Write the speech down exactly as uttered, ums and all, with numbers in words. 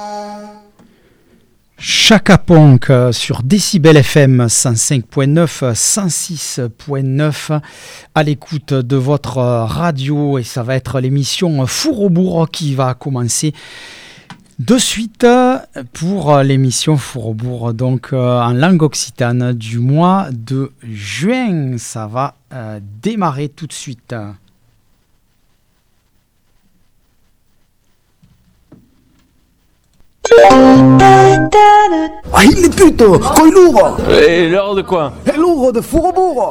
Chaka Ponk sur Décibel F M cent cinq point neuf, cent six point neuf à l'écoute de votre radio, et ça va être l'émission Four au Bourg qui va commencer de suite pour l'émission Four au Bourg, donc en langue occitane du mois de juin. Ça va euh, démarrer tout de suite. Ah, il est puto, coi l'ouvre. Et l'heure de quoi? È l'ouvre de Four au Bourg.